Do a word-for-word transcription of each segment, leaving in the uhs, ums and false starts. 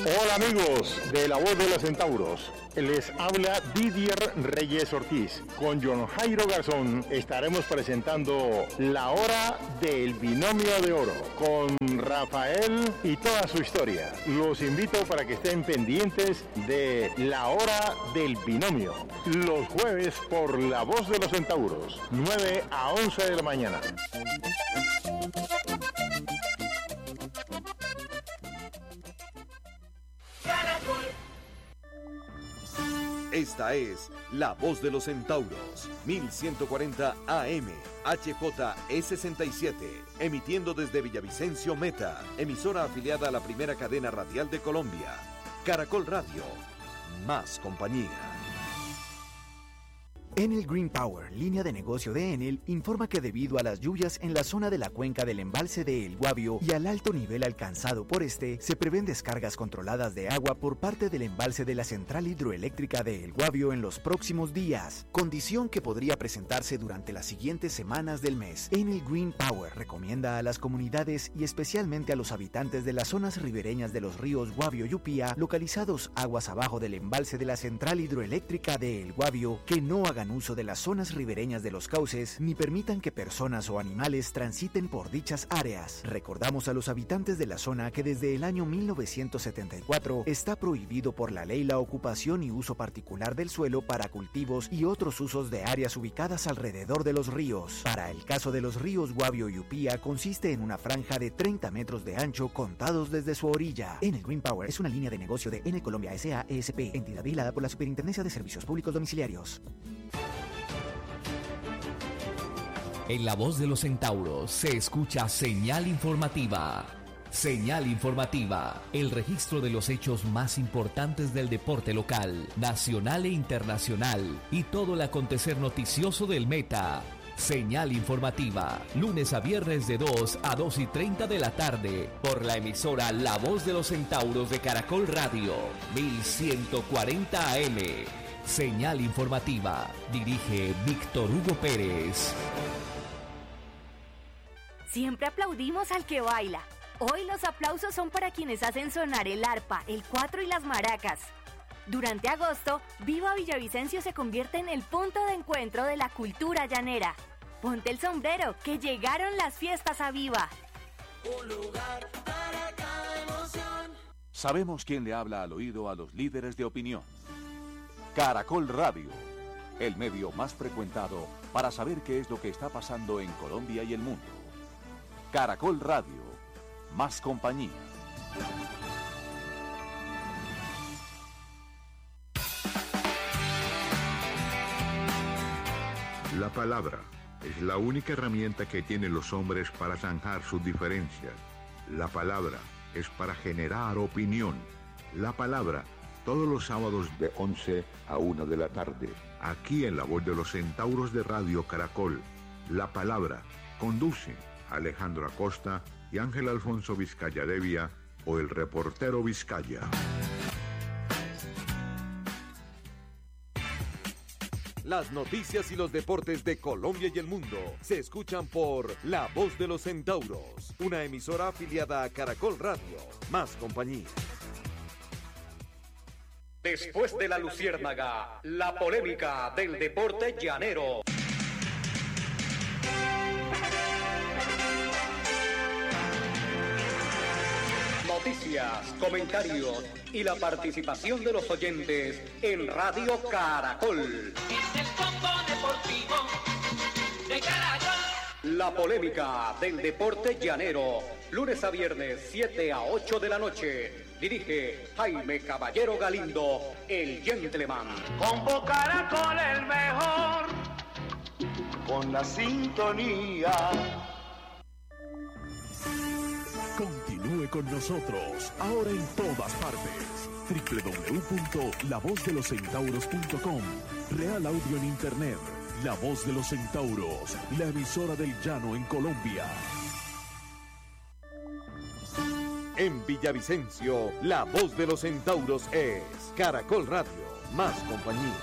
Hola amigos de La Voz de los Centauros, les habla Didier Reyes Ortiz. Con John Jairo Garzón estaremos presentando La Hora del Binomio de Oro con Rafael y toda su historia. Los invito para que estén pendientes de La Hora del Binomio, los jueves por La Voz de los Centauros, nueve a once de la mañana. Esta es La Voz de los Centauros, mil ciento cuarenta A M, H J E sesenta y siete, emitiendo desde Villavicencio Meta, emisora afiliada a la primera cadena radial de Colombia. Caracol Radio, más compañía. Enel Green Power, línea de negocio de Enel, informa que debido a las lluvias en la zona de la cuenca del embalse de El Guavio y al alto nivel alcanzado por este, se prevén descargas controladas de agua por parte del embalse de la central hidroeléctrica de El Guavio en los próximos días, condición que podría presentarse durante las siguientes semanas del mes. Enel Green Power recomienda a las comunidades y especialmente a los habitantes de las zonas ribereñas de los ríos Guavio y Upía, localizados aguas abajo del embalse de la central hidroeléctrica de El Guavio, que no hagan uso de las zonas ribereñas de los cauces ni permitan que personas o animales transiten por dichas áreas. Recordamos a los habitantes de la zona que desde el año mil novecientos setenta y cuatro está prohibido por la ley la ocupación y uso particular del suelo para cultivos y otros usos de áreas ubicadas alrededor de los ríos. Para el caso de los ríos Guavio y Upía, consiste en una franja de treinta metros de ancho contados desde su orilla. Enel Green Power es una línea de negocio de Enel Colombia S A E S P, entidad vigilada por la Superintendencia de Servicios Públicos Domiciliarios. En La Voz de los Centauros se escucha señal informativa. Señal informativa, el registro de los hechos más importantes del deporte local, nacional e internacional y todo el acontecer noticioso del Meta. Señal informativa, lunes a viernes de dos a dos y treinta de la tarde, por la emisora La Voz de los Centauros de Caracol Radio, mil ciento cuarenta A M. Señal informativa, dirige Víctor Hugo Pérez. Siempre aplaudimos al que baila. Hoy los aplausos son para quienes hacen sonar el arpa, el cuatro y las maracas. Durante agosto, Viva Villavicencio se convierte en el punto de encuentro de la cultura llanera. Ponte el sombrero, que llegaron las fiestas a Viva. Un lugar para cada emoción. Sabemos quién le habla al oído a los líderes de opinión. Caracol Radio, el medio más frecuentado para saber qué es lo que está pasando en Colombia y el mundo. Caracol Radio, más compañía. La palabra es la única herramienta que tienen los hombres para zanjar sus diferencias. La palabra es para generar opinión. La palabra, todos los sábados de once a una de la tarde, aquí en La Voz de los Centauros de Radio Caracol. La palabra conduce Alejandro Acosta y Ángel Alfonso Vizcaya Devia, o el reportero Vizcaya. Las noticias y los deportes de Colombia y el mundo se escuchan por La Voz de los Centauros, una emisora afiliada a Caracol Radio, más compañía. Después de la luciérnaga, la polémica del deporte llanero. Noticias, comentarios y la participación de los oyentes en Radio Caracol. Es el combo deportivo de Caracol. La polémica del deporte llanero, lunes a viernes, siete a ocho de la noche. Dirige Jaime Caballero Galindo, el gentleman. Combo Caracol el mejor, con la sintonía. Continúe con nosotros, ahora en todas partes. doble u doble u doble u punto la voz de los centauros punto com. Real Audio en Internet. La Voz de los Centauros, la emisora del llano en Colombia. En Villavicencio, La Voz de los Centauros es Caracol Radio, más compañía.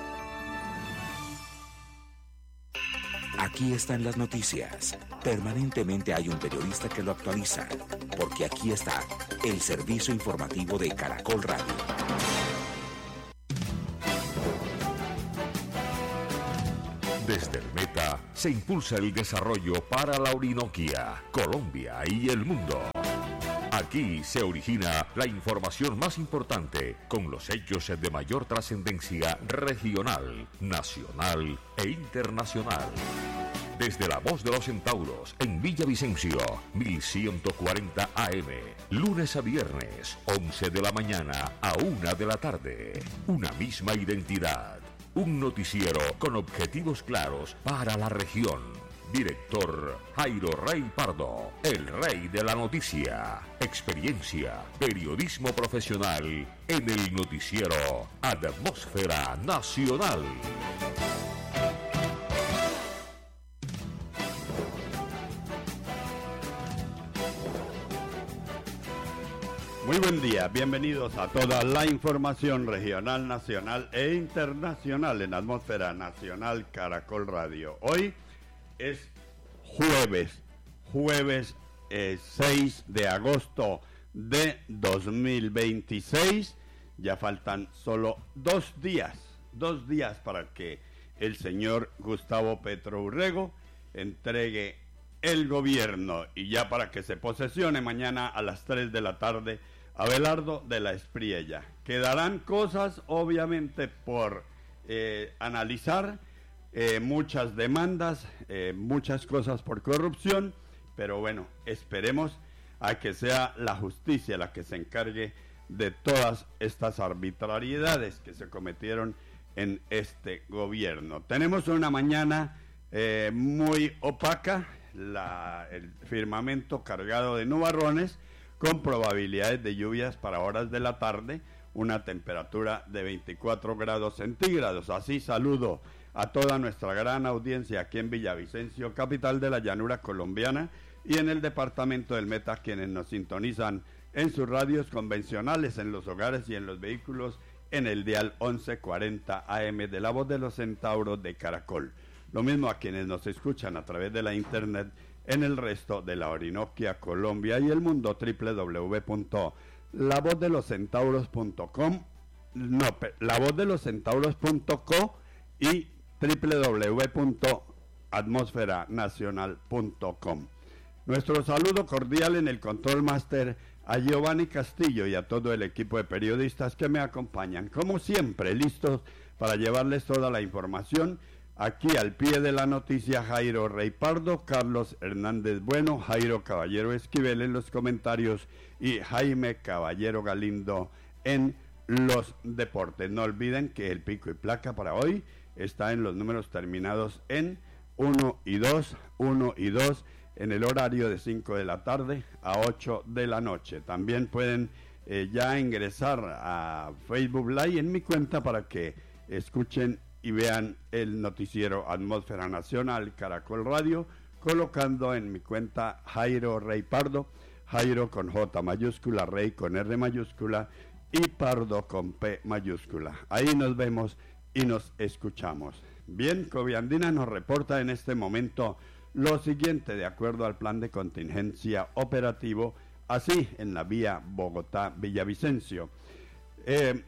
Aquí están las noticias. Permanentemente hay un periodista que lo actualiza, porque aquí está el servicio informativo de Caracol Radio. Desde el Meta se impulsa el desarrollo para la Orinoquia, Colombia y el mundo. Aquí se origina la información más importante con los hechos de mayor trascendencia regional, nacional e internacional. Desde la Voz de los Centauros en Villavicencio, mil ciento cuarenta A M, lunes a viernes, once de la mañana a una de la tarde. Una misma identidad. Un noticiero con objetivos claros para la región. Director Jairo Rey Pardo, el rey de la noticia. Experiencia, periodismo profesional en el noticiero Atmósfera Nacional. Muy buen día, bienvenidos a toda la información regional, nacional e internacional en Atmósfera Nacional Caracol Radio. Hoy es jueves, jueves eh, seis de agosto de dos mil veintiséis. Ya faltan solo dos días, dos días para que el señor Gustavo Petro Urrego entregue el gobierno y ya para que se posesione mañana a las tres de la tarde Abelardo de la Espriella. Quedarán cosas obviamente por eh, analizar, eh, muchas demandas, eh, muchas cosas por corrupción, pero bueno, esperemos a que sea la justicia la que se encargue de todas estas arbitrariedades que se cometieron en este gobierno. Tenemos una mañana eh, muy opaca, la, el firmamento cargado de nubarrones, con probabilidades de lluvias para horas de la tarde, una temperatura de veinticuatro grados centígrados. Así saludo a toda nuestra gran audiencia aquí en Villavicencio, capital de la llanura colombiana, y en el departamento del Meta, quienes nos sintonizan en sus radios convencionales, en los hogares y en los vehículos, en el dial once cuarenta A M de la Voz de los Centauros de Caracol. Lo mismo a quienes nos escuchan a través de la internet en el resto de la Orinoquia, Colombia y el mundo, doble u doble u doble u punto la voz de los centauros punto com, no, la voz de los centauros punto co y doble u doble u doble u punto atmósfera nacional punto com. Nuestro saludo cordial en el Control Master a Giovanni Castillo y a todo el equipo de periodistas que me acompañan, como siempre, listos para llevarles toda la información. Aquí al pie de la noticia, Jairo Rey Pardo, Carlos Hernández Bueno, Jairo Caballero Esquivel en los comentarios y Jaime Caballero Galindo en los deportes. No olviden que el pico y placa para hoy está en los números terminados en uno y dos, uno y dos, en el horario de cinco de la tarde a ocho de la noche. También pueden eh, ya ingresar a Facebook Live en mi cuenta para que escuchen y vean el noticiero Atmósfera Nacional Caracol Radio, colocando en mi cuenta Jairo Rey Pardo, Jairo con J mayúscula, Rey con R mayúscula y Pardo con P mayúscula. Ahí nos vemos y nos escuchamos. Bien, Coviandina nos reporta en este momento lo siguiente, de acuerdo al plan de contingencia operativo, así en la vía Bogotá-Villavicencio. Eh,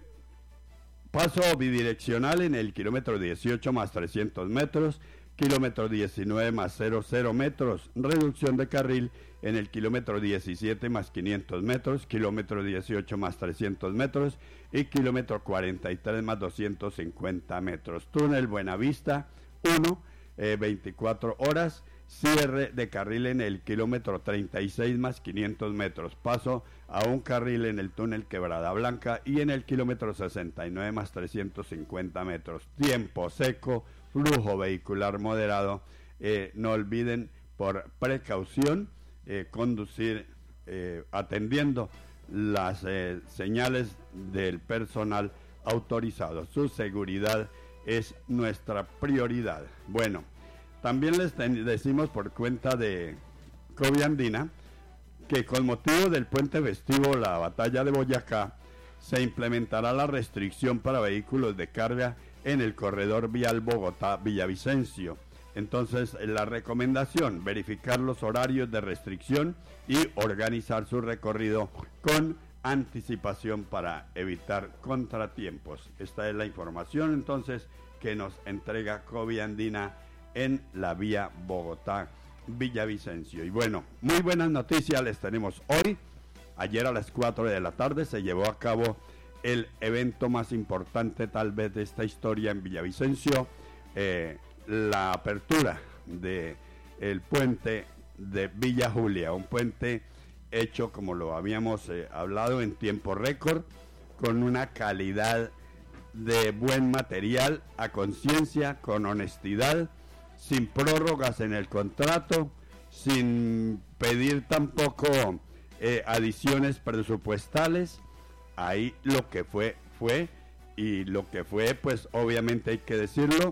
Paso bidireccional en el kilómetro dieciocho más trescientos metros, kilómetro diecinueve más cero metros, reducción de carril en el kilómetro diecisiete más quinientos metros, kilómetro dieciocho más trescientos metros y kilómetro cuarenta y tres más doscientos cincuenta metros. Túnel Buenavista uno, eh, veinticuatro horas, cierre de carril en el kilómetro treinta y seis más quinientos metros, paso a un carril en el túnel Quebrada Blanca y en el kilómetro sesenta y nueve más trescientos cincuenta metros, tiempo seco, flujo vehicular moderado. Eh, no olviden por precaución eh, conducir eh, atendiendo las eh, señales del personal autorizado. Su seguridad es nuestra prioridad. Bueno, también les decimos por cuenta de Coviandina que con motivo del puente festivo La Batalla de Boyacá se implementará la restricción para vehículos de carga en el corredor vial Bogotá-Villavicencio. Entonces, la recomendación, verificar los horarios de restricción y organizar su recorrido con anticipación para evitar contratiempos. Esta es la información entonces que nos entrega Coviandina en la vía Bogotá-Villavicencio. Y bueno, muy buenas noticias les tenemos hoy. Ayer a las cuatro de la tarde se llevó a cabo el evento más importante tal vez de esta historia en Villavicencio, eh, la apertura de el puente de Villa Julia, un puente hecho, como lo habíamos eh, hablado, en tiempo récord, con una calidad de buen material, a conciencia, con honestidad, sin prórrogas en el contrato, sin pedir tampoco eh, adiciones presupuestales. Ahí lo que fue, fue, y lo que fue, pues obviamente hay que decirlo,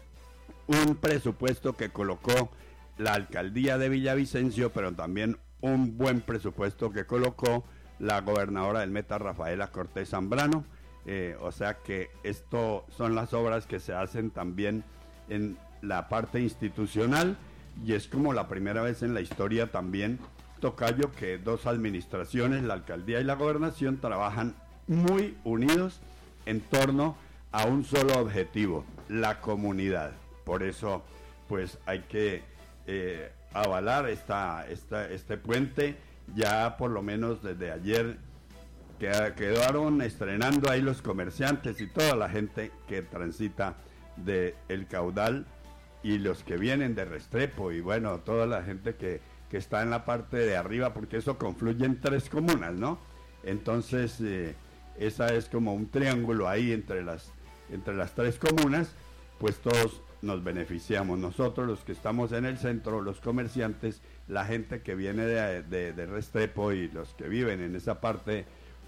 un presupuesto que colocó la alcaldía de Villavicencio, pero también un buen presupuesto que colocó la gobernadora del Meta, Rafaela Cortés Zambrano. Eh, o sea que esto son las obras que se hacen también en la parte institucional, y es como la primera vez en la historia también, tocayo, que dos administraciones, la alcaldía y la gobernación, trabajan muy unidos en torno a un solo objetivo, la comunidad. Por eso pues hay que eh, avalar esta, esta, este puente. Ya por lo menos desde ayer que quedaron estrenando ahí los comerciantes y toda la gente que transita de el caudal, y los que vienen de Restrepo, y bueno, toda la gente que, que está en la parte de arriba, porque eso confluye en tres comunas, ¿no? Entonces eh, esa es como un triángulo ahí entre las, entre las tres comunas, pues todos nos beneficiamos, nosotros los que estamos en el centro, los comerciantes, la gente que viene de, de, de Restrepo y los que viven en esa parte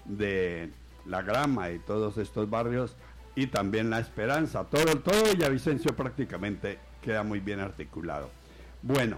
de La Grama y todos estos barrios, y también La Esperanza, todo, todo Villavicencio prácticamente queda muy bien articulado. Bueno,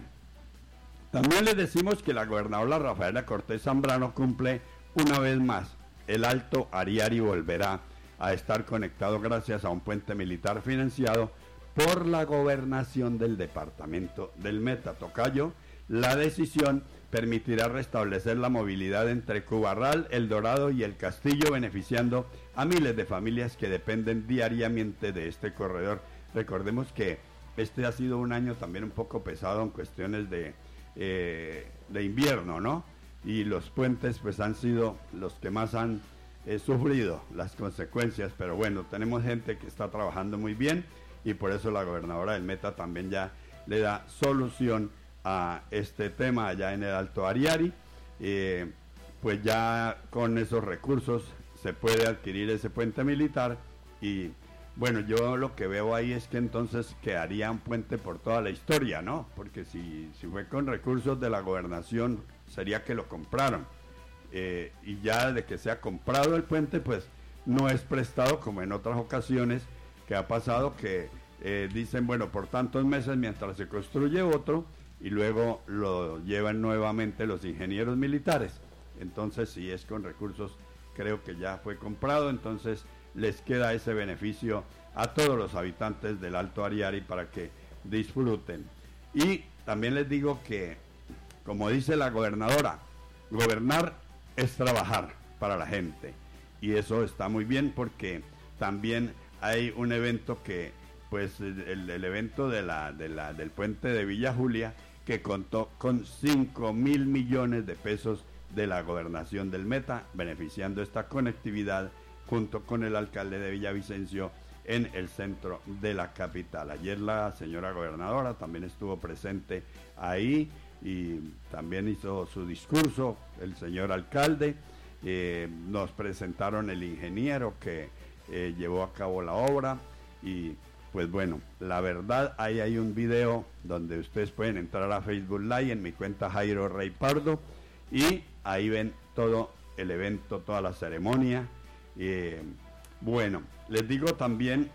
también les decimos que la gobernadora Rafaela Cortés Zambrano cumple una vez más. El Alto Ariari volverá a estar conectado gracias a un puente militar financiado por la gobernación del departamento del Meta. Tocayo, la decisión permitirá restablecer la movilidad entre Cubarral, El Dorado y El Castillo, beneficiando a miles de familias que dependen diariamente de este corredor. Recordemos que este ha sido un año también un poco pesado en cuestiones de, eh, de invierno, ¿no? Y los puentes pues han sido los que más han eh, sufrido las consecuencias, pero bueno, tenemos gente que está trabajando muy bien, y por eso la gobernadora del Meta también ya le da solución a este tema allá en el Alto Ariari. Eh, pues ya con esos recursos se puede adquirir ese puente militar, y bueno, yo lo que veo ahí es que entonces quedaría un puente por toda la historia, ¿no? Porque si, si fue con recursos de la gobernación, sería que lo compraron. Eh, y ya de que se ha comprado el puente, pues no es prestado como en otras ocasiones que ha pasado, que eh, dicen, bueno, por tantos meses mientras se construye otro, y luego lo llevan nuevamente los ingenieros militares. Entonces, si es con recursos, creo que ya fue comprado, entonces les queda ese beneficio a todos los habitantes del Alto Ariari para que disfruten. Y también les digo que, como dice la gobernadora, gobernar es trabajar para la gente, y eso está muy bien, porque también hay un evento que, pues el, el evento de la, de la, del puente de Villa Julia, que contó con cinco mil millones de pesos de la gobernación del Meta, beneficiando esta conectividad junto con el alcalde de Villavicencio en el centro de la capital. Ayer la señora gobernadora también estuvo presente ahí y también hizo su discurso, el señor alcalde. Eh, nos presentaron el ingeniero que eh, llevó a cabo la obra, y pues bueno, la verdad, ahí hay un video donde ustedes pueden entrar a Facebook Live en mi cuenta Jairo Rey Pardo, y ahí ven todo el evento, toda la ceremonia. Eh, bueno, les digo también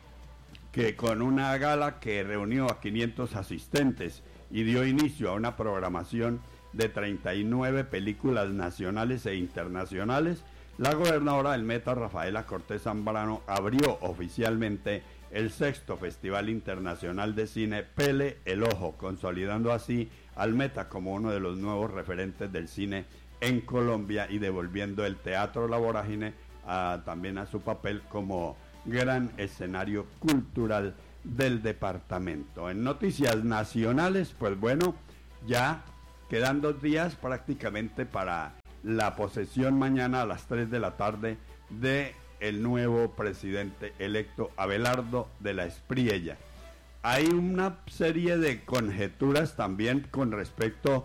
que con una gala que reunió a quinientos asistentes y dio inicio a una programación de treinta y nueve películas nacionales e internacionales, la gobernadora del Meta, Rafaela Cortés Zambrano, abrió oficialmente el sexto Festival Internacional de Cine Pele el Ojo, consolidando así al Meta como uno de los nuevos referentes del cine en Colombia y devolviendo el Teatro La Vorágine a, también a su papel como gran escenario cultural del departamento. En noticias nacionales, pues bueno, ya quedan dos días prácticamente para la posesión mañana a las tres de la tarde de el nuevo presidente electo Abelardo de la Espriella. Hay una serie de conjeturas también con respecto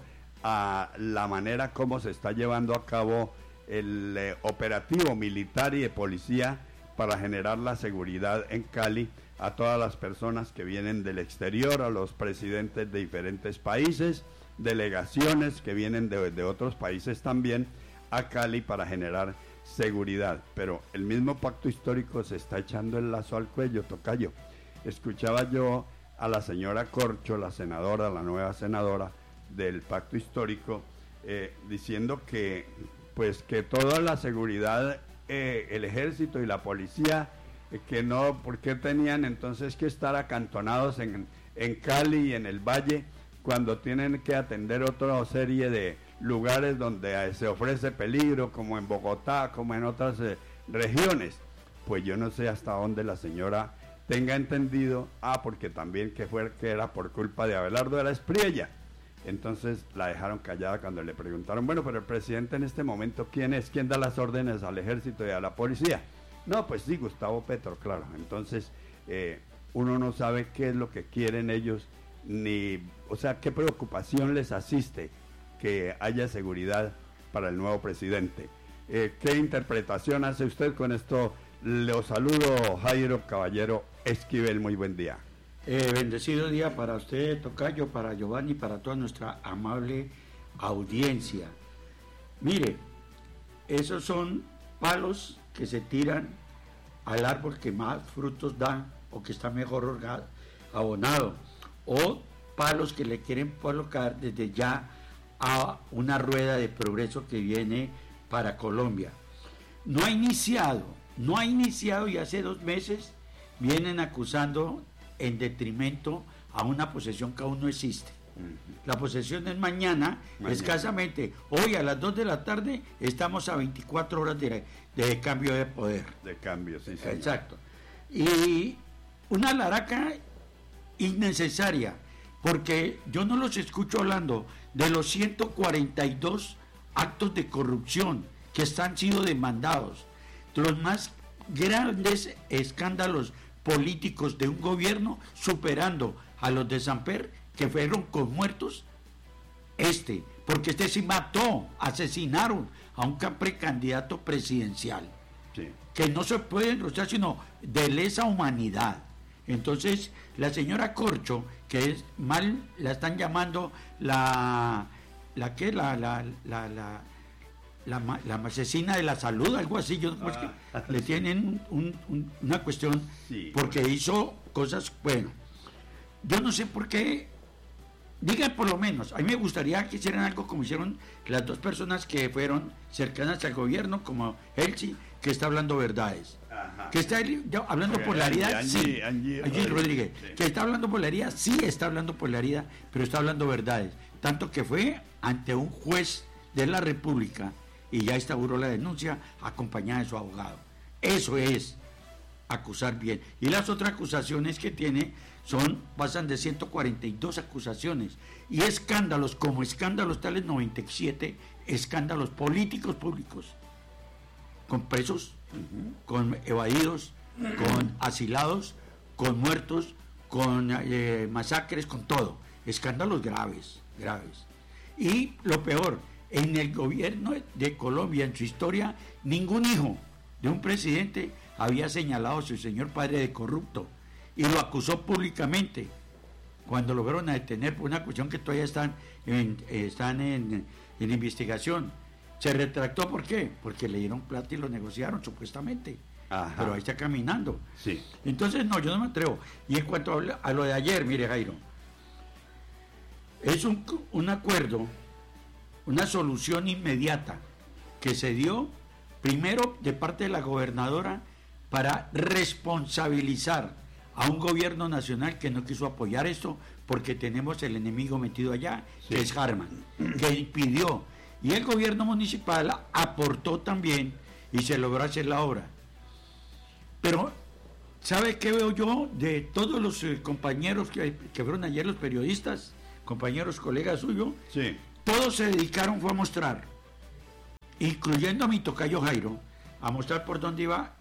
a la manera como se está llevando a cabo el eh, operativo militar y de policía para generar la seguridad en Cali a todas las personas que vienen del exterior, a los presidentes de diferentes países, delegaciones que vienen de, de otros países también a Cali para generar seguridad. Pero el mismo pacto histórico se está echando el lazo al cuello, tocayo. Escuchaba yo a la señora Corcho, la senadora, la nueva senadora del pacto histórico, eh, diciendo que pues que toda la seguridad, eh, el ejército y la policía, eh, que no, ¿por qué tenían entonces que estar acantonados en, en Cali y en el Valle cuando tienen que atender otra serie de lugares donde eh, se ofrece peligro, como en Bogotá, como en otras eh, regiones? Pues yo no sé hasta dónde la señora tenga entendido, ah, porque también que fue que era por culpa de Abelardo de la Espriella. Entonces la dejaron callada cuando le preguntaron, bueno, pero el presidente en este momento, ¿quién es? ¿Quién da las órdenes al ejército y a la policía? No, pues sí, Gustavo Petro, claro. Entonces eh, uno no sabe qué es lo que quieren ellos, ni, o sea, qué preocupación les asiste que haya seguridad para el nuevo presidente. Eh, ¿Qué interpretación hace usted con esto? Lo saludo, Jairo Caballero Esquivel, muy buen día. Eh, bendecido día para usted, tocayo, para Giovanni, para toda nuestra amable audiencia. Mire, esos son palos que se tiran al árbol que más frutos da o que está mejor orga, abonado, o palos que le quieren colocar desde ya a una rueda de progreso que viene para Colombia. No ha iniciado, no ha iniciado y hace dos meses vienen acusando en detrimento a una posesión que aún no existe. Uh-huh. La posesión es mañana, mañana, escasamente. Hoy a las dos de la tarde estamos a veinticuatro horas de, de cambio de poder. De cambio, sí, señor. Exacto. Y una laraca innecesaria, porque yo no los escucho hablando de los ciento cuarenta y dos actos de corrupción que están siendo demandados, los más grandes escándalos políticos de un gobierno, superando a los de Samper, que fueron con muertos, este, porque este sí mató, asesinaron a un precandidato presidencial, sí, que no se puede enrostrar sino de lesa humanidad. Entonces, la señora Corcho, que es mal, la están llamando la, la que, la, la, la, la La, la asesina de la salud, algo así, yo no, ah, es que le tienen un, un, una cuestión, sí, porque bueno, hizo cosas, bueno, yo no sé por qué, digan por lo menos, a mí me gustaría que hicieran algo como hicieron las dos personas que fueron cercanas al gobierno, como Elchi, que está hablando verdades, ajá, que está hablando por la herida, Angie, sí, Angie, Angie Rodríguez, sí, que está hablando por la herida, sí está hablando por la herida, pero está hablando verdades, tanto que fue ante un juez de la República y ya instauró la denuncia acompañada de su abogado. Eso es acusar bien. Y las otras acusaciones que tiene son, pasan de ciento cuarenta y dos acusaciones. Y escándalos, como escándalos tales noventa y siete, escándalos políticos públicos, con presos, uh-huh, con evadidos, con asilados, con muertos, con eh, masacres, con todo. Escándalos graves, graves. Y lo peor, en el gobierno de Colombia, en su historia, ningún hijo de un presidente había señalado a su señor padre de corrupto y lo acusó públicamente. Cuando lo fueron a detener por una cuestión que todavía están en, eh, están en, en investigación, se retractó. ¿Por qué? Porque le dieron plata y lo negociaron supuestamente. Ajá. Pero ahí está caminando. Sí. Entonces, no, yo no me atrevo. Y en cuanto a, a lo de ayer, mire, Jairo, es un, un acuerdo, una solución inmediata que se dio primero de parte de la gobernadora para responsabilizar a un gobierno nacional que no quiso apoyar esto porque tenemos el enemigo metido allá, sí. que es Harman, que impidió. Y el gobierno municipal aportó también y se logró hacer la obra. Pero, ¿sabe qué veo yo de todos los eh, compañeros que, que fueron ayer, los periodistas, compañeros, colegas suyos? Sí. Todos se dedicaron fue a mostrar, incluyendo a mi tocayo Jairo, a mostrar por dónde iba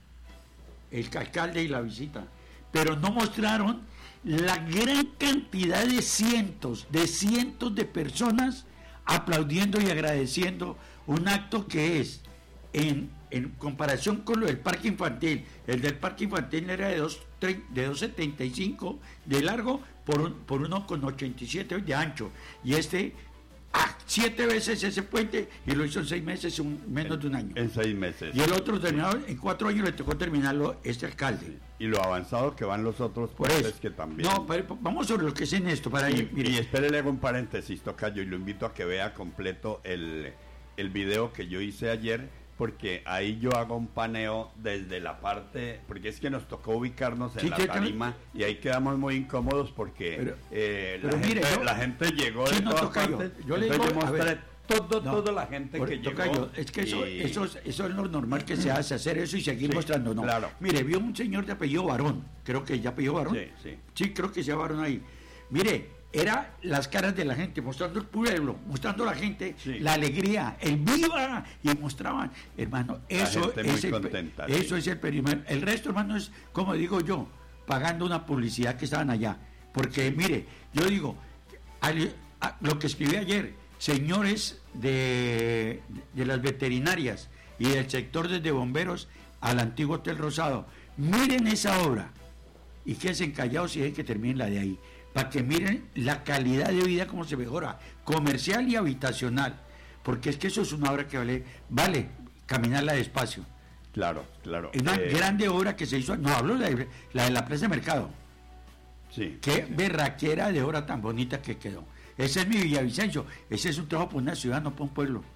el alcalde y la visita. Pero no mostraron la gran cantidad de cientos, de cientos de personas aplaudiendo y agradeciendo un acto que es, en, en comparación con lo del parque infantil, el del parque infantil era de dos setenta y cinco de largo por, un, por uno con ochenta y siete de ancho, y este ah, siete veces ese puente, y lo hizo en seis meses, un, menos en, de un año. En seis meses. Y el otro terminó, en cuatro años le tocó terminarlo este alcalde. Sí. Y lo avanzado que van los otros puentes que también. No, pero vamos sobre lo que es en esto. Para y, ir, mire. y espere, le hago un paréntesis, tocayo, y lo invito a que vea completo el, el video que yo hice ayer, porque ahí yo hago un paneo desde la parte, porque es que nos tocó ubicarnos en sí, la tarima también. Y ahí quedamos muy incómodos porque pero, eh, la, pero gente, mire, yo, la gente llegó de no todas partes. Yo, yo le digo, yo mostré todo, no, toda la gente por, que tocayo, llegó. Es que eso, y... eso, eso es lo normal que se hace, hacer eso y seguir sí, mostrando. No, claro. Mire, vio un señor de apellido Barón, creo que ya apellido Barón. Sí, sí. Sí, creo que ya Barón ahí. Mire, era las caras de la gente, mostrando el pueblo, mostrando a la gente sí. la alegría, el viva, y mostraban, hermano, eso es el, contenta, eso sí. es el periodismo. El resto, hermano, es, como digo yo, pagando una publicidad que estaban allá. Porque, mire, yo digo, al, a, lo que escribí ayer, señores de, de las veterinarias y del sector desde bomberos al antiguo Hotel Rosado, miren esa obra y quédense callados y dejen que terminen la de ahí, para que miren la calidad de vida cómo se mejora, comercial y habitacional, porque es que eso es una obra que vale, vale caminarla despacio. Claro, claro. Es una eh... grande obra que se hizo, no hablo de la, la de la Plaza de Mercado. Sí. Qué berraquera de obra tan bonita que quedó. Ese es mi Villavicencio, ese es un trabajo por una ciudad, no por un pueblo.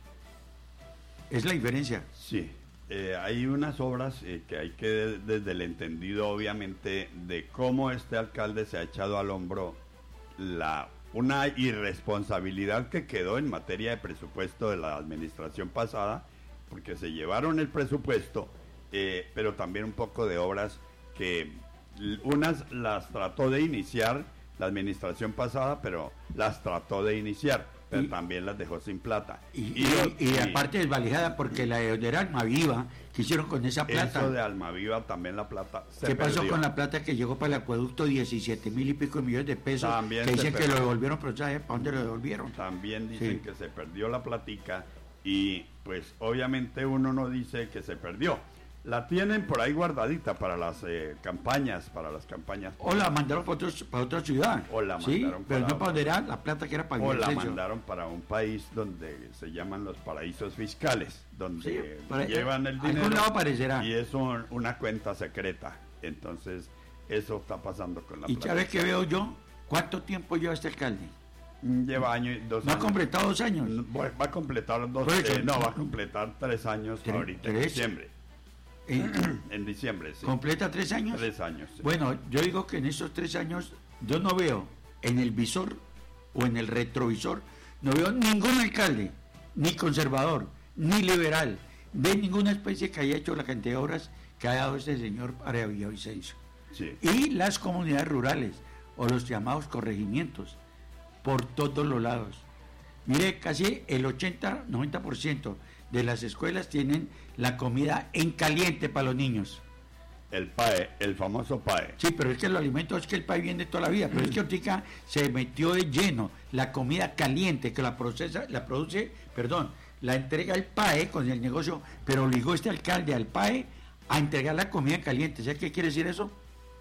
Es la diferencia. Sí, eh, hay unas obras eh, que hay que, desde el entendido obviamente, de cómo este alcalde se ha echado al hombro la una irresponsabilidad que quedó en materia de presupuesto de la administración pasada, porque se llevaron el presupuesto, eh, pero también un poco de obras que unas las trató de iniciar la administración pasada, pero las trató de iniciar, pero y, también las dejó sin plata. Y, y, y, y, y aparte desvalijada, porque la de Almaviva, que hicieron con esa plata. Eso de Almaviva, también la plata se ¿Qué perdió. pasó con la plata que llegó para el acueducto? diecisiete mil y pico millones de pesos, también que dicen perdió. Que lo devolvieron, pero ¿sabes para dónde lo devolvieron? También dicen sí. que se perdió la platica, y pues obviamente uno no dice que se perdió. La tienen por ahí guardadita para las eh, campañas, para las campañas. O la mandaron para, otros, para otra ciudad. O la ¿sí? mandaron pero para no para donde era la plata que era para O la mandaron para un país donde se llaman los paraísos fiscales, donde sí, para, llevan el dinero. Algún lado aparecerá. Y es un, una cuenta secreta. Entonces, eso está pasando con la ¿Y plata. sabes qué veo yo? ¿Cuánto tiempo lleva este alcalde? Lleva año y dos ¿No años. ha completado dos años? Va, va a completar dos, eh, no, va a completar tres años ¿Tres? ahorita, en ¿Tres? diciembre. ¿En, en diciembre, sí. ¿Completa tres años? Tres años, sí. Bueno, yo digo que en esos tres años yo no veo en el visor o en el retrovisor, no veo ningún alcalde, ni conservador, ni liberal, de ninguna especie que haya hecho la cantidad de obras que ha dado este señor para Villavicencio. Sí. Y las comunidades rurales, o los llamados corregimientos, por todos los lados. Mire, casi el ochenta, noventa por ciento de las escuelas tienen la comida en caliente para los niños. El P A E, el famoso P A E. Sí, pero es que los alimentos, es que el P A E viene toda la vida, pero es que ahorita se metió de lleno la comida caliente, que la procesa, la produce, perdón, la entrega el P A E con el negocio, pero obligó este alcalde al P A E a entregar la comida caliente. ¿Sabes qué quiere decir eso?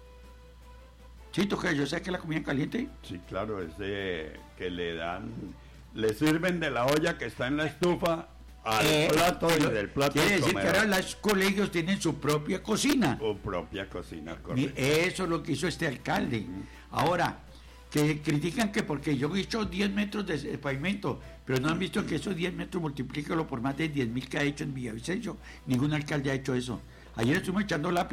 Sí, toca, yo sé que la comida caliente. Sí, claro, es de que le dan, le sirven de la olla que está en la estufa al eh, plato y del plato. Quiere decir que ahora los colegios tienen su propia cocina. Su propia cocina, correcto. Eso es lo que hizo este alcalde. Uh-huh. Ahora, que critican que porque yo he hecho diez metros de pavimento, pero no han visto que esos diez metros multiplícalo por más de diez mil que ha hecho en Villavicencio. Ningún alcalde ha hecho eso. Ayer estuvimos echando lápiz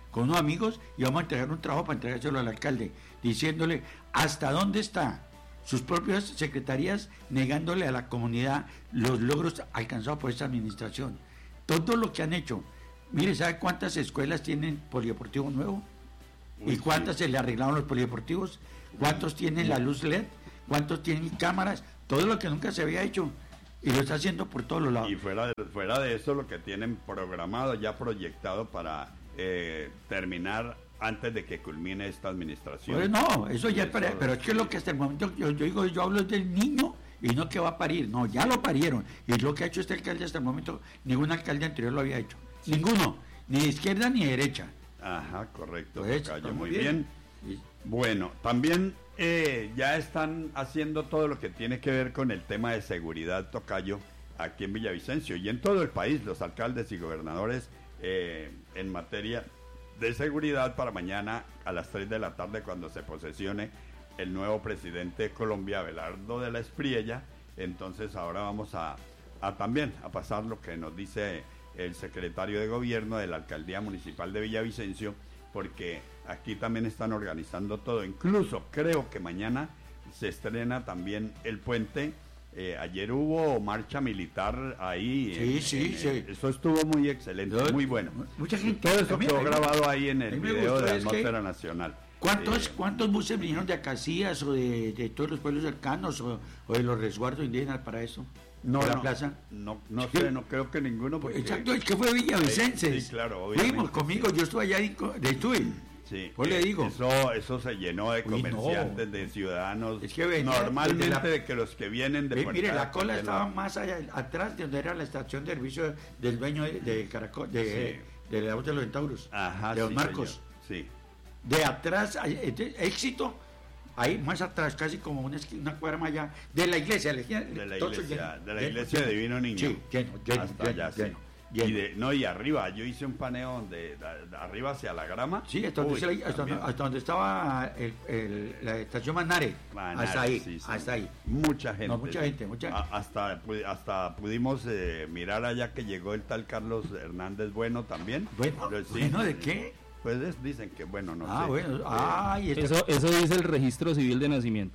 con unos amigos y vamos a entregar un trabajo para entregárselo al alcalde, diciéndole hasta dónde está sus propias secretarías negándole a la comunidad los logros alcanzados por esta administración. Todo lo que han hecho. Mire, ¿sabe cuántas escuelas tienen polideportivo nuevo? ¿Y cuántas se le arreglaron los polideportivos? ¿Cuántos tienen la luz L E D? ¿Cuántos tienen cámaras? Todo lo que nunca se había hecho. Y lo está haciendo por todos los lados. Y fuera de, fuera de eso, lo que tienen programado, ya proyectado para eh, terminar antes de que culmine esta administración. Pues no, eso ya es para, pero es que lo que hasta el momento, yo, yo digo, yo hablo del niño y no que va a parir, no, ya lo parieron. Y lo que ha hecho este alcalde hasta el momento, ningún alcalde anterior lo había hecho. Sí. Ninguno, ni de izquierda ni de derecha. Ajá, correcto, pues, tocayo, muy bien. bien. Bueno, también eh, ya están haciendo todo lo que tiene que ver con el tema de seguridad, tocayo, aquí en Villavicencio y en todo el país, los alcaldes y gobernadores eh, en materia de seguridad para mañana a las tres de la tarde cuando se posesione el nuevo presidente de Colombia, Abelardo de la Espriella. Entonces ahora vamos a, a también a pasar lo que nos dice el secretario de gobierno de la alcaldía municipal de Villavicencio, porque aquí también están organizando todo, incluso creo que mañana se estrena también el puente. Eh, ayer hubo marcha militar ahí. Sí, en, sí, en, sí. En, eso estuvo muy excelente, Yo, muy bueno. Mucha gente. Todo eso quedó mira, grabado ahí en el video de es Atmósfera que, Nacional. ¿Cuántos, eh, ¿Cuántos buses vinieron de Acacías o de, de todos los pueblos cercanos o, o de los resguardos indígenas para eso? No, la no, plaza? no, no sí. sé, no creo que ninguno. Porque... Exacto, es que fue Villavicencio. Sí, claro, obviamente. Fuimos conmigo, sí. Yo estuve allá y estuve. Sí, pues eh, le digo. Eso, eso se llenó de Uy, comerciantes, no. de ciudadanos. Es que venía, normalmente la, de que los que vienen de ve, Puerto Mire, la cola de estaba la... más allá, atrás de donde era la estación de servicio del dueño de, de Caracol, de, sí. de, de la voz de los centauros. Ajá, de los sí, Marcos. Señor. Sí. De atrás, de, éxito, ahí más atrás, casi como una, una cuadra más allá, de la iglesia. De la iglesia, lleno, de la lleno, iglesia lleno, de Divino Niño. Sí, lleno, lleno, hasta lleno, allá, lleno, sí. lleno. Y de, no, y arriba, yo hice un paneo de, de, de arriba hacia la grama. Sí, hasta, Uy, donde, hasta, donde, hasta donde estaba el, el, la estación Manare. Manare hasta ahí, sí, sí. hasta ahí. Mucha gente. No, mucha gente, mucha gente. A, hasta, hasta pudimos eh, mirar allá que llegó el tal Carlos Hernández Bueno también. ¿Bueno? Pero, sí, ¿Bueno de qué? Pues es, dicen que bueno, no ah, sé. Bueno. Ah, y este... eso, eso dice el registro civil de nacimiento.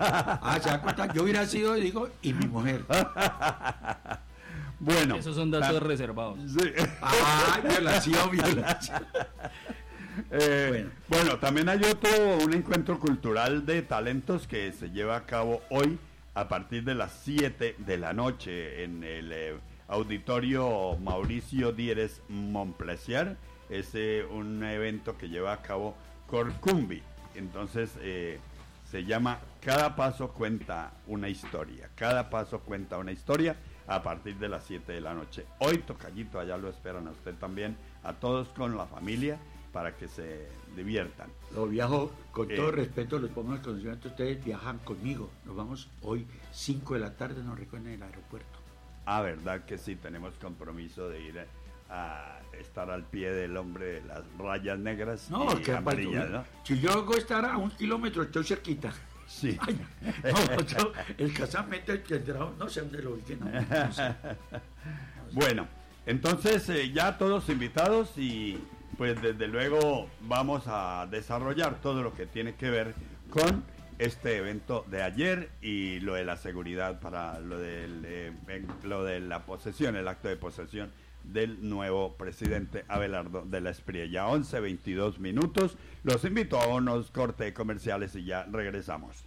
ah, se da cuenta, yo hubiera sido, digo, y mi mujer. Bueno. Esos son datos ta... reservados. Sí. Ah, violación, violación. eh, bueno. bueno, también hay otro, un encuentro cultural de talentos que se lleva a cabo hoy a partir de las siete de la noche en el eh, auditorio Mauricio Dieres Montplaisir. Es eh, un evento que lleva a cabo Corcumbi. Entonces eh, se llama Cada Paso Cuenta una Historia. Cada Paso Cuenta una Historia a partir de las siete de la noche. Hoy, tocallito, allá lo esperan a usted también, a todos con la familia, para que se diviertan. Lo viajo, con eh, todo respeto, los pongo en conocimiento, ustedes viajan conmigo. Nos vamos hoy, cinco de la tarde, nos recogen en el aeropuerto. Ah, verdad que sí, tenemos compromiso de ir a estar al pie del hombre de las rayas negras no, y que amarillas, ¿no? Si yo hago estar a un kilómetro, estoy cerquita. Sí. Ay, no, yo, el casamiento tendrá, no sé dónde lo ubiqué, no, no sé. Bueno, entonces eh, ya todos invitados y pues desde luego vamos a desarrollar todo lo que tiene que ver con este evento de ayer y lo de la seguridad para lo, del, eh, lo de la posesión, el acto de posesión del nuevo presidente Abelardo de la Espriella. once veintidós minutos. Los invito a unos cortes comerciales y ya regresamos.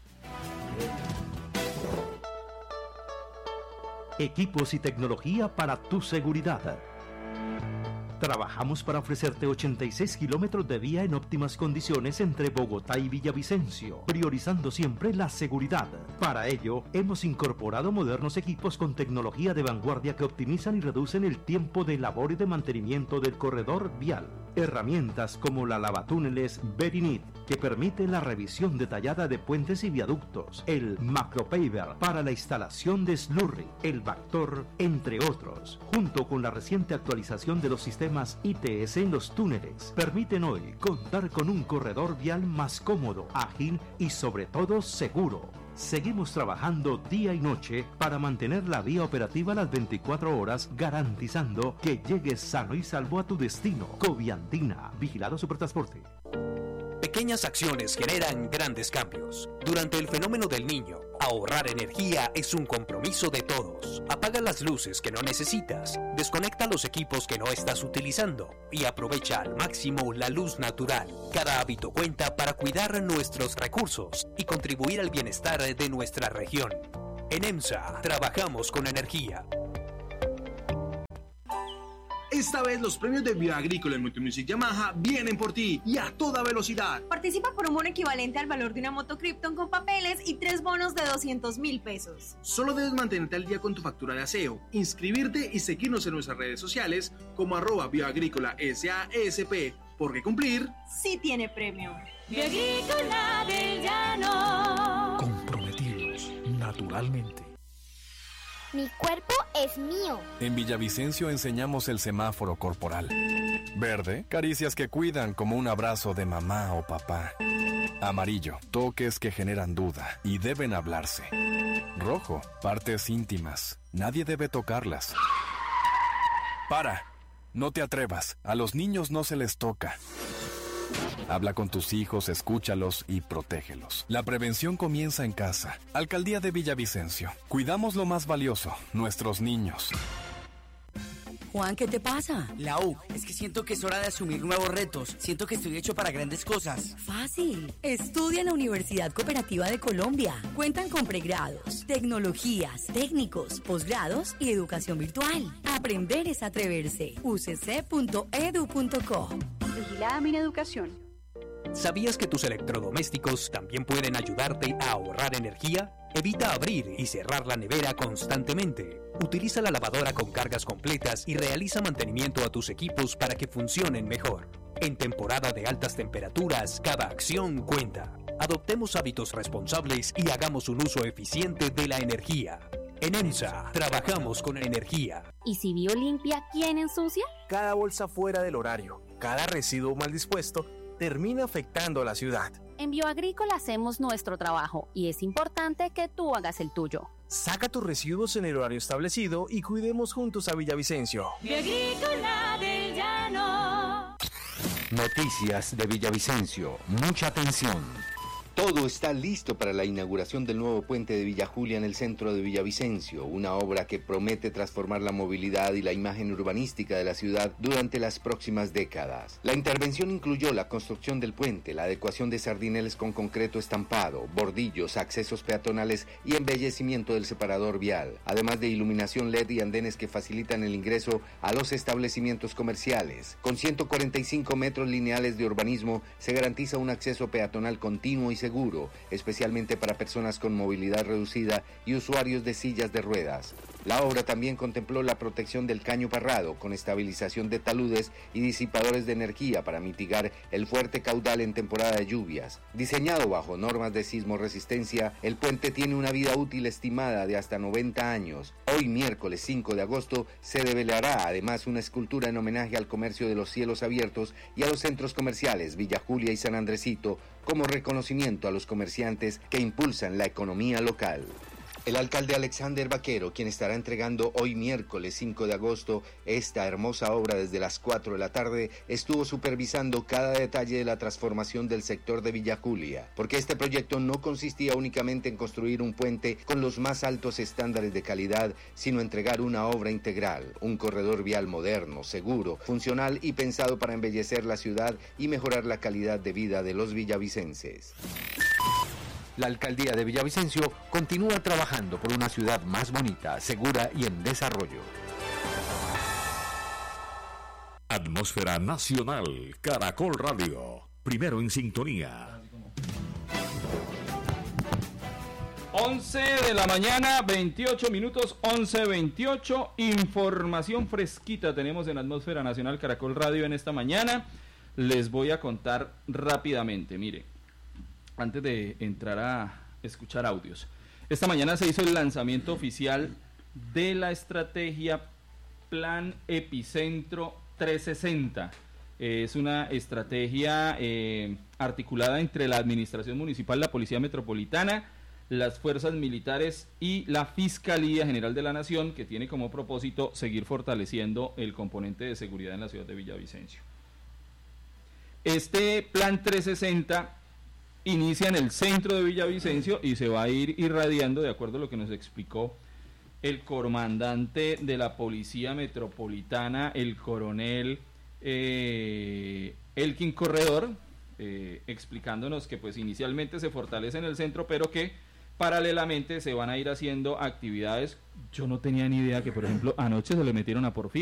Equipos y tecnología para tu seguridad. Trabajamos para ofrecerte ochenta y seis kilómetros de vía en óptimas condiciones entre Bogotá y Villavicencio, priorizando siempre la seguridad. Para ello, hemos incorporado modernos equipos con tecnología de vanguardia que optimizan y reducen el tiempo de labor y de mantenimiento del corredor vial. Herramientas como la lavatúneles Berinit, que permite la revisión detallada de puentes y viaductos, el Macropaver para la instalación de slurry, el Bactor, entre otros, junto con la reciente actualización de los sistemas I T S en los túneles, permiten hoy contar con un corredor vial más cómodo, ágil y sobre todo seguro. seguimos trabajando día y noche para mantener la vía operativa las veinticuatro horas, garantizando que llegues sano y salvo a tu destino. Coviandina, Vigilado Supertransporte. Pequeñas acciones generan grandes cambios. Durante el fenómeno del Niño, ahorrar energía es un compromiso de todos. Apaga las luces que no necesitas, desconecta los equipos que no estás utilizando y aprovecha al máximo la luz natural. Cada hábito cuenta para cuidar nuestros recursos y contribuir al bienestar de nuestra región. En EMSA, trabajamos con energía. Esta vez los premios de Bioagrícola en Multimusic Yamaha vienen por ti y a toda velocidad. Participa por un bono equivalente al valor de una moto Krypton con papeles y tres bonos de doscientos mil pesos. Solo debes mantenerte al día con tu factura de aseo, inscribirte y seguirnos en nuestras redes sociales como arroba Bioagrícola S A S P, porque cumplir sí tiene premio. Bioagrícola del Llano. Comprometidos, naturalmente. Mi cuerpo es mío. En Villavicencio enseñamos el semáforo corporal. Verde, caricias que cuidan como un abrazo de mamá o papá. Amarillo, toques que generan duda y deben hablarse. Rojo, partes íntimas. Nadie debe tocarlas. Para, no te atrevas. A los niños no se les toca. Habla con tus hijos, escúchalos y protégelos. La prevención comienza en casa. Alcaldía de Villavicencio. Cuidamos lo más valioso, nuestros niños. Juan, ¿qué te pasa? Lau, es que siento que es hora de asumir nuevos retos. Siento que estoy hecho para grandes cosas. Fácil. Estudia en la Universidad Cooperativa de Colombia. Cuentan con pregrados, tecnologías, técnicos, posgrados y educación virtual. Aprender es atreverse. u c c punto e d u punto co. Vigilada Mineducación. ¿Sabías que tus electrodomésticos también pueden ayudarte a ahorrar energía? Evita abrir y cerrar la nevera constantemente. Utiliza la lavadora con cargas completas y realiza mantenimiento a tus equipos para que funcionen mejor. En temporada de altas temperaturas, cada acción cuenta. Adoptemos hábitos responsables y hagamos un uso eficiente de la energía. En EMSA, trabajamos con energía. ¿Y si Biolimpia, quién ensucia? Cada bolsa fuera del horario, cada residuo mal dispuesto, termina afectando a la ciudad. En Bioagrícola hacemos nuestro trabajo y es importante que tú hagas el tuyo. Saca tus residuos en el horario establecido y cuidemos juntos a Villavicencio. Bioagrícola del Llano. Noticias de Villavicencio. Mucha atención. Todo está listo para la inauguración del nuevo puente de Villa Julia en el centro de Villavicencio, una obra que promete transformar la movilidad y la imagen urbanística de la ciudad durante las próximas décadas. La intervención incluyó la construcción del puente, la adecuación de sardineles con concreto estampado, bordillos, accesos peatonales y embellecimiento del separador vial, además de iluminación L E D y andenes que facilitan el ingreso a los establecimientos comerciales. Con ciento cuarenta y cinco metros lineales de urbanismo, se garantiza un acceso peatonal continuo y seguro, especialmente para personas con movilidad reducida y usuarios de sillas de ruedas. La obra también contempló la protección del caño parrado, con estabilización de taludes y disipadores de energía para mitigar el fuerte caudal en temporada de lluvias. Diseñado bajo normas de sismo resistencia, el puente tiene una vida útil estimada de hasta noventa años. Hoy, miércoles cinco de agosto, se develará además una escultura en homenaje al comercio de los cielos abiertos y a los centros comerciales Villa Julia y San Andresito, como reconocimiento a los comerciantes que impulsan la economía local. El alcalde Alexander Vaquero, quien estará entregando hoy miércoles cinco de agosto esta hermosa obra desde las cuatro de la tarde, estuvo supervisando cada detalle de la transformación del sector de Villa Julia, porque este proyecto no consistía únicamente en construir un puente con los más altos estándares de calidad, sino entregar una obra integral, un corredor vial moderno, seguro, funcional y pensado para embellecer la ciudad y mejorar la calidad de vida de los villavicenses. La alcaldía de Villavicencio continúa trabajando por una ciudad más bonita, segura y en desarrollo. Atmósfera Nacional, Caracol Radio. Primero en sintonía. once de la mañana, veintiocho minutos, once veintiocho. Información fresquita tenemos en Atmósfera Nacional, Caracol Radio en esta mañana. Les voy a contar rápidamente, mire. Antes de entrar a escuchar audios, esta mañana se hizo el lanzamiento oficial de la estrategia Plan Epicentro trescientos sesenta. Eh, es una estrategia eh, articulada entre la Administración Municipal, la Policía Metropolitana, las fuerzas militares y la Fiscalía General de la Nación, que tiene como propósito seguir fortaleciendo el componente de seguridad en la ciudad de Villavicencio. Este plan trescientos sesenta inicia en el centro de Villavicencio y se va a ir irradiando, de acuerdo a lo que nos explicó el comandante de la Policía Metropolitana, el coronel eh, Elkin Corredor, eh, explicándonos que pues inicialmente se fortalece en el centro, pero que paralelamente se van a ir haciendo actividades. Yo no tenía ni idea que, por ejemplo, anoche se le metieron a Porfía.